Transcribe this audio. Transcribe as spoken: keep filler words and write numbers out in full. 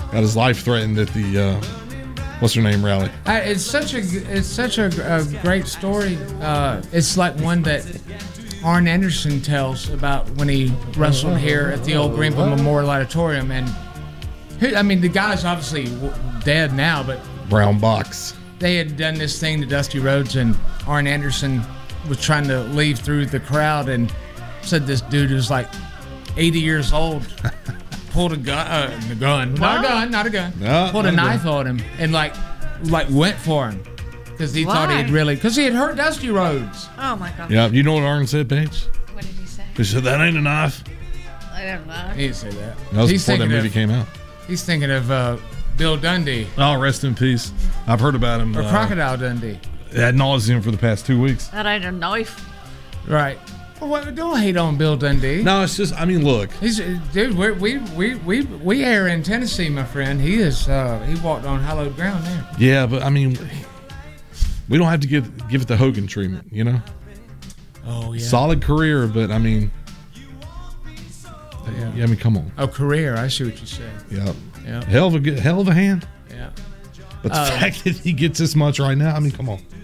got his life threatened at the uh, what's her name rally. I, it's such a it's such a, a great story. Uh, it's like one that Arn Anderson tells about when he wrestled here at the old Greenville Memorial Auditorium, and I mean the guy's obviously dead now, but Brown Box. They had done this thing to Dusty Rhodes, and Arn Anderson was trying to leave through the crowd, and said this dude who's like eighty years old pulled a gun, uh, a gun, What? not a gun, not a gun, No, pulled a not a knife on him, and like like went for him because he thought he Why? had really because he had hurt Dusty Rhodes. Oh my god. Yeah, you know what Arn said, Paige? What did he say? He said that ain't a knife. I don't know. He didn't say that. That was He's before that thinking movie of- came out. He's thinking of uh, Bill Dundee Oh, rest in peace. I've heard about him. or uh, Crocodile Dundee. ad nauseum for the past two weeks. That ain't a knife. Right. Well, what, don't hate on Bill Dundee. No, it's just, I mean, look. He's dude. We're, we we we we air in Tennessee, my friend. He is. Uh, he walked on hallowed ground there. Yeah, but I mean, we don't have to give give it the Hogan treatment, you know. Oh yeah. Solid career, but I mean, Yeah. yeah, I mean, come on. Oh, career. I see what you said. Yeah, Yeah. hell of a good, hell of a hand. Yeah. But the Uh, fact that he gets this much right now, I mean, come on.